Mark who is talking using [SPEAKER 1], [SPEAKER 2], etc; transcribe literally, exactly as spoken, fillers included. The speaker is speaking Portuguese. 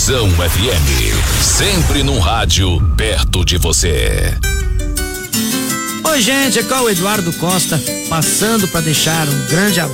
[SPEAKER 1] Visão F M, sempre num rádio perto de você.
[SPEAKER 2] Oi, gente, aqui é o Eduardo Costa, passando para deixar um grande abraço